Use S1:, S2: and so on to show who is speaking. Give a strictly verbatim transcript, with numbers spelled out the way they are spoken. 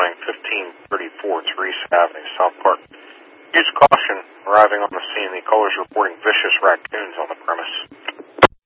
S1: nine fifteen thirty-four Teresa Avenue, South Park. Use caution arriving on the scene. The caller's reporting vicious raccoons on the premise.